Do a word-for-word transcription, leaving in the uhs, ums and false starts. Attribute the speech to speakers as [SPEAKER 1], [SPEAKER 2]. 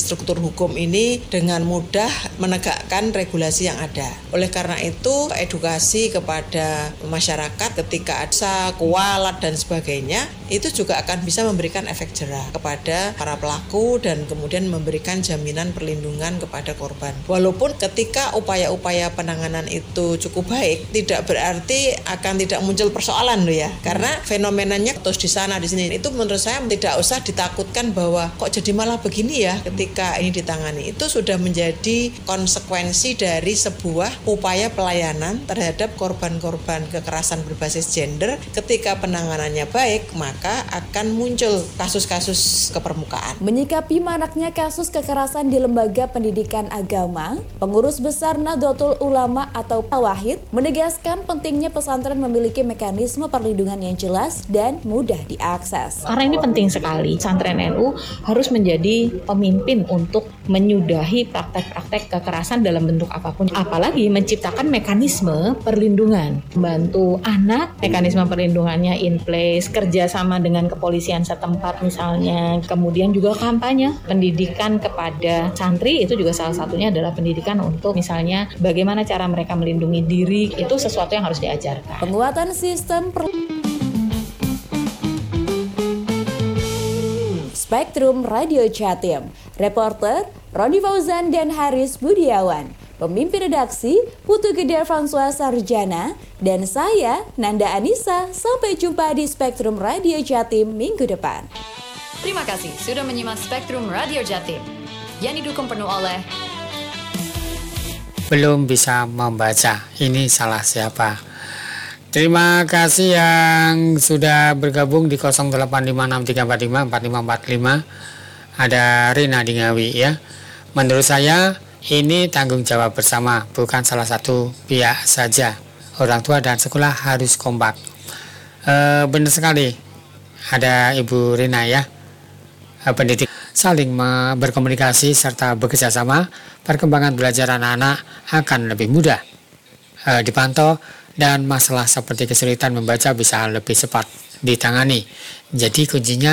[SPEAKER 1] struktur hukum ini dengan mudah menegakkan regulasi yang ada. Oleh karena itu, edukasi kepada masyarakat ketika ada kualat dan sebagainya, itu juga akan bisa memberikan efek jerah kepada para pelaku dan kemudian memberikan jaminan perlindungan kepada korban. Walaupun ketika upaya-upaya penanganan itu cukup baik, tidak berarti akan tidak muncul persoalan loh ya. Karena fenomenanya terus di sana di sini. Itu menurut saya tidak usah ditakutkan bahwa kok jadi malah begini ya ketika ini ditangani. Itu sudah menjadi konsekuensi dari sebuah upaya pelayanan terhadap korban-korban kekerasan berbasis gender. Ketika penanganannya baik, maka akan muncul kasus-kasus ke permukaan.
[SPEAKER 2] Menyikapi maraknya kasus kekerasan di lembaga pendidikan agama, Pengurus Besar Nahdlatul Ulama atau Wahid menegaskan pentingnya pesantren memiliki mekanisme perlindungan yang jelas dan mudah diakses.
[SPEAKER 3] Karena ini penting sekali, pesantren N U harus menjadi pemimpin untuk menyudahi praktek-praktek kekerasan dalam bentuk apapun. Apalagi menciptakan mekanisme perlindungan, membantu anak, mekanisme perlindungannya in place, kerjasama dengan kepolisian setempat misalnya, kemudian juga kampanye pendidikan kepada santri, itu juga salah satunya adalah pendidikan untuk misalnya bagaimana cara mereka melindungi diri, itu sesuatu yang harus diajarkan.
[SPEAKER 2] Penguatan sistem per- Spektrum Radio Jatim, reporter Roni Fauzan dan Haris Budiawan, pemimpin redaksi Putu Gede François Sarjana, dan saya Nanda Anissa. Sampai jumpa di Spektrum Radio Jatim minggu depan.
[SPEAKER 4] Terima kasih sudah menyimak Spektrum Radio Jatim yang didukung penuh oleh
[SPEAKER 5] belum bisa membaca. Ini salah siapa? Terima kasih yang sudah bergabung di nol delapan lima enam tiga empat lima empat lima empat lima. Ada Rina di Ngawi ya. Menurut saya ini tanggung jawab bersama, bukan salah satu pihak saja. Orang tua dan sekolah harus kompak. E, benar sekali. Ada Ibu Rina ya. E, pendidik saling berkomunikasi serta bekerja sama, perkembangan belajar anak-anak akan lebih mudah e, dipantau, dan masalah seperti kesulitan membaca bisa lebih cepat ditangani. Jadi kuncinya